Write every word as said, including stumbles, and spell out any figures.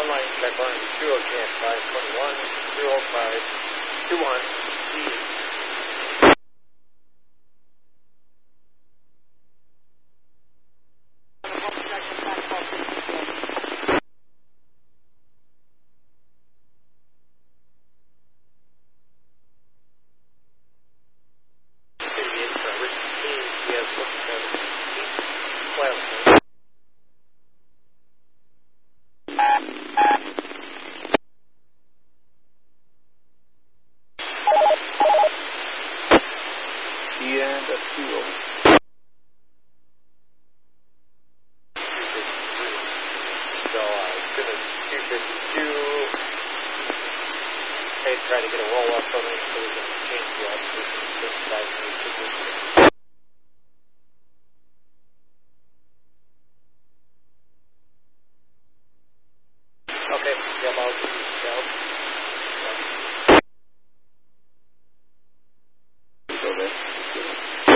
one line check one two, okay, five twenty-one, zero five two one, lead. And a two over. So uh, it's going to two fifty-two. Okay, try to get a roll up on it so we can change the altitude to fifty-five meters. Okay, yeah, altitude down.